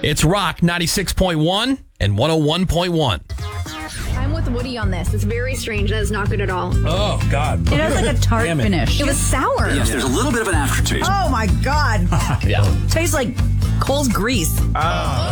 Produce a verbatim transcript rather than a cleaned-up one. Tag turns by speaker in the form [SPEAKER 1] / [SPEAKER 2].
[SPEAKER 1] It's Rock ninety-six point one and one oh one point one.
[SPEAKER 2] I'm with Woody on this. It's very strange. That is not good at all.
[SPEAKER 3] Oh, God.
[SPEAKER 4] It has like a tart
[SPEAKER 3] Damn it.
[SPEAKER 4] finish.
[SPEAKER 2] It was sour.
[SPEAKER 5] Yes, there's a little bit of an aftertaste.
[SPEAKER 4] Oh my God.
[SPEAKER 1] Yeah.
[SPEAKER 4] Tastes like Cole's grease.
[SPEAKER 3] Ah.